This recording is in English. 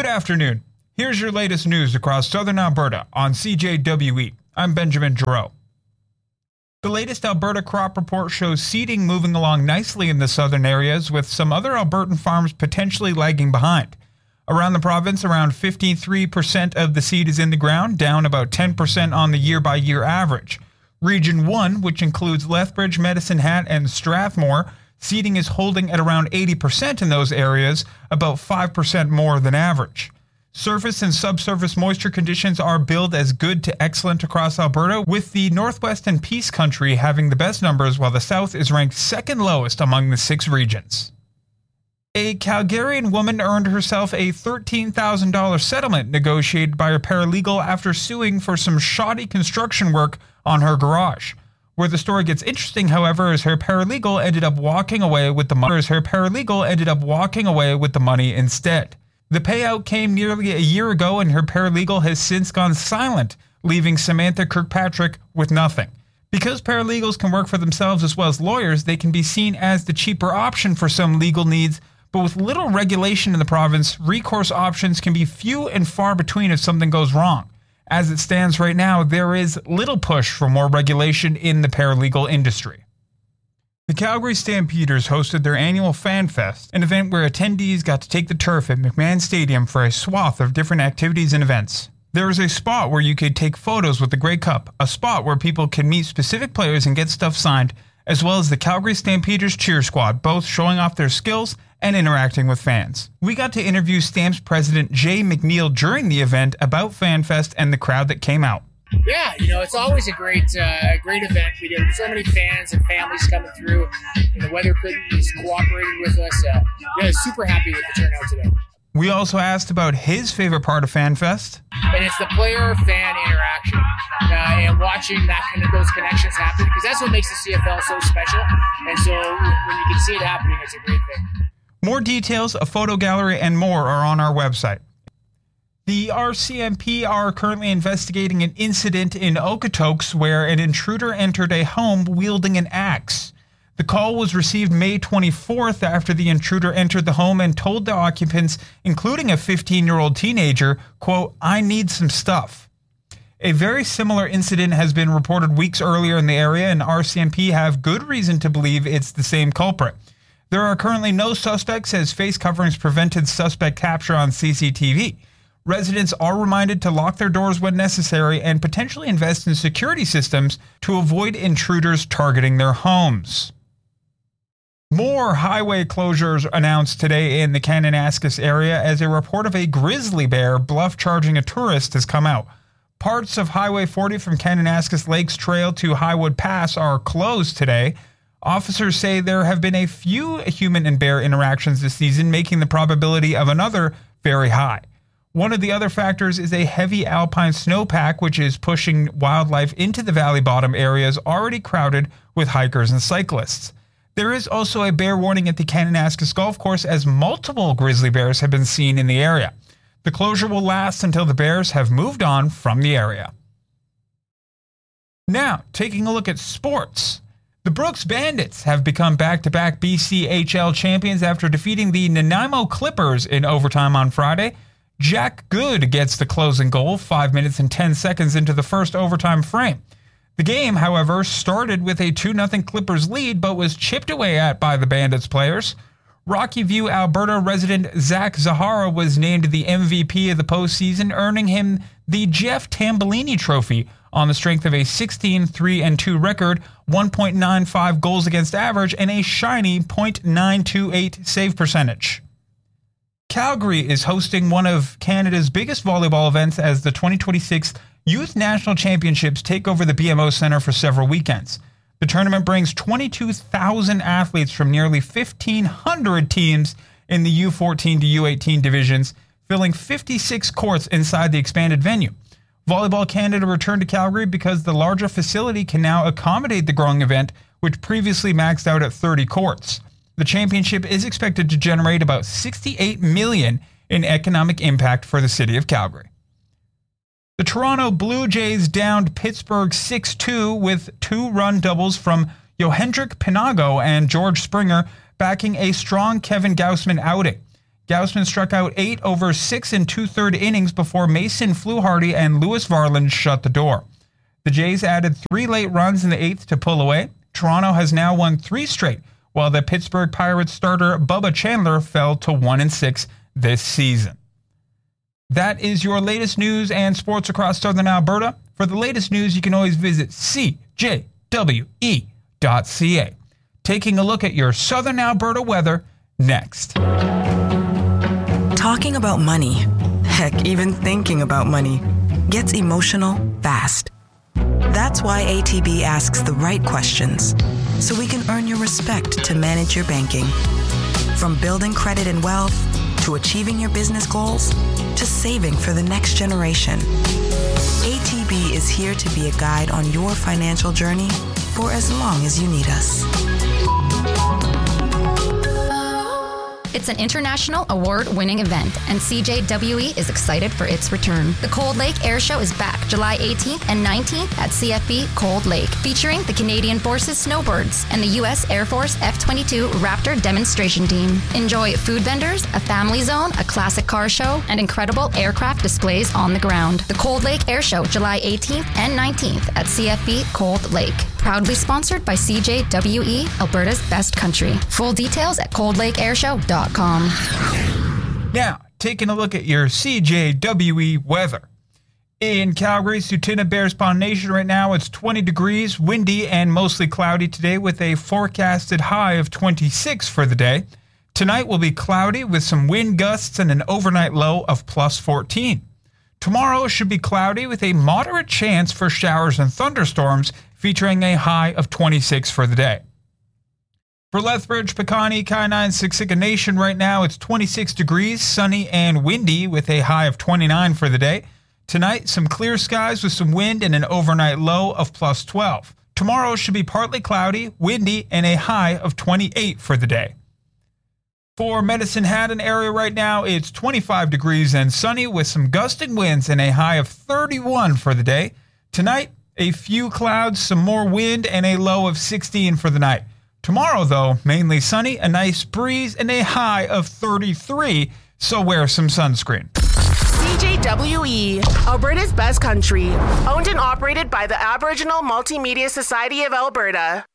Good afternoon. Here's your latest news across southern Alberta on CJWE. I'm Benjamin Giroux. The latest Alberta crop report shows seeding moving along nicely in the southern areas, with some other Albertan farms potentially lagging behind. Around the province, around 53% of the seed is in the ground, down about 10% on the year-by-year average. Region 1, which includes Lethbridge, Medicine Hat, and Strathmore, seeding is holding at around 80% in those areas, about 5% more than average. Surface and subsurface moisture conditions are billed as good to excellent across Alberta, with the Northwest and Peace Country having the best numbers, while the South is ranked second lowest among the 6 regions. A Calgarian woman earned herself a $13,000 settlement negotiated by her paralegal after suing for some shoddy construction work on her garage. Where the story gets interesting, however, is her paralegal ended up walking away with the money instead. The payout came nearly a year ago, and her paralegal has since gone silent, leaving Samantha Kirkpatrick with nothing. Because paralegals can work for themselves as well as lawyers, they can be seen as the cheaper option for some legal needs, but with little regulation in the province, recourse options can be few and far between if something goes wrong. As it stands right now, there is little push for more regulation in the paralegal industry. The Calgary Stampeders hosted their annual Fan Fest, an event where attendees got to take the turf at McMahon Stadium for a swath of different activities and events. There was a spot where you could take photos with the Grey Cup, a spot where people can meet specific players and get stuff signed, as well as the Calgary Stampeders cheer squad, both showing off their skills and interacting with fans. We got to interview Stamps president Jay McNeil during the event about FanFest and the crowd that came out. Yeah, it's always a great event. We get so many fans and families coming through, and the weather is cooperating with us. Super happy with the turnout today. We also asked about his favorite part of FanFest. And it's the player-fan interaction and watching those connections happen, because that's what makes the CFL so special. And so when you can see it happening, it's a great thing. More details, a photo gallery, and more are on our website. The RCMP are currently investigating an incident in Okotoks where an intruder entered a home wielding an axe. The call was received May 24th after the intruder entered the home and told the occupants, including a 15-year-old teenager, quote, "I need some stuff." A very similar incident has been reported weeks earlier in the area, and RCMP have good reason to believe it's the same culprit. There are currently no suspects, as face coverings prevented suspect capture on CCTV. Residents are reminded to lock their doors when necessary and potentially invest in security systems to avoid intruders targeting their homes. More highway closures announced today in the Kananaskis area as a report of a grizzly bear bluff charging a tourist has come out. Parts of Highway 40 from Kananaskis Lakes Trail to Highwood Pass are closed today. Officers say there have been a few human and bear interactions this season, making the probability of another very high. One of the other factors is a heavy alpine snowpack, which is pushing wildlife into the valley bottom areas already crowded with hikers and cyclists. There is also a bear warning at the Kananaskis Golf Course, as multiple grizzly bears have been seen in the area. The closure will last until the bears have moved on from the area. Now, taking a look at sports. The Brooks Bandits have become back-to-back BCHL champions after defeating the Nanaimo Clippers in overtime on Friday. Jack Good gets the closing goal 5 minutes and 10 seconds into the first overtime frame. The game, however, started with a 2-0 Clippers lead, but was chipped away at by the Bandits players. Rocky View, Alberta resident Zach Zahara was named the MVP of the postseason, earning him the Jeff Tambellini Trophy on the strength of a 16-3-2 record, 1.95 goals against average, and a shiny .928 save percentage. Calgary is hosting one of Canada's biggest volleyball events as the 2026 Youth National Championships take over the BMO Centre for several weekends. The tournament brings 22,000 athletes from nearly 1,500 teams in the U14 to U18 divisions, filling 56 courts inside the expanded venue. Volleyball Canada returned to Calgary because the larger facility can now accommodate the growing event, which previously maxed out at 30 courts. The championship is expected to generate about $68 million in economic impact for the city of Calgary. The Toronto Blue Jays downed Pittsburgh 6-2 with 2-run doubles from Yohendrick Pinago and George Springer, backing a strong Kevin Gausman outing. Gausman struck out 8 over 6 and 2/3 innings before Mason Fluharty and Lewis Varland shut the door. The Jays added 3 late runs in the 8th to pull away. Toronto has now won 3 straight, while the Pittsburgh Pirates starter Bubba Chandler fell to 1-6 this season. That is your latest news and sports across Southern Alberta. For the latest news, you can always visit cjwe.ca. Taking a look at your Southern Alberta weather next. Talking about money, heck, even thinking about money, gets emotional fast. That's why ATB asks the right questions, so we can earn your respect to manage your banking. From building credit and wealth, to achieving your business goals, to saving for the next generation. ATB is here to be a guide on your financial journey for as long as you need us. It's an international award-winning event, and CJWE is excited for its return. The Cold Lake Air Show is back July 18th and 19th at CFB Cold Lake, featuring the Canadian Forces Snowbirds and the U.S. Air Force F-22 Raptor demonstration team. Enjoy food vendors, a family zone, a classic car show, and incredible aircraft displays on the ground. The Cold Lake Air Show, July 18th and 19th at CFB Cold Lake. Proudly sponsored by CJWE, Alberta's best country. Full details at coldlakeairshow.com. Now, taking a look at your CJWE weather. In Calgary, Tsuut'ina Bears Pond Nation right now, it's 20 degrees, windy and mostly cloudy today with a forecasted high of 26 for the day. Tonight will be cloudy with some wind gusts and an overnight low of plus 14. Tomorrow should be cloudy with a moderate chance for showers and thunderstorms, featuring a high of 26 for the day. For Lethbridge, Pecani, Kainai, and Siksika Nation right now, it's 26 degrees, sunny and windy with a high of 29 for the day. Tonight, some clear skies with some wind and an overnight low of plus 12. Tomorrow should be partly cloudy, windy, and a high of 28 for the day. For Medicine Hat area right now, it's 25 degrees and sunny with some gusting winds and a high of 31 for the day. Tonight, a few clouds, some more wind, and a low of 16 for the night. Tomorrow, though, mainly sunny, a nice breeze, and a high of 33, so wear some sunscreen. CJWE, Alberta's best country. Owned and operated by the Aboriginal Multimedia Society of Alberta.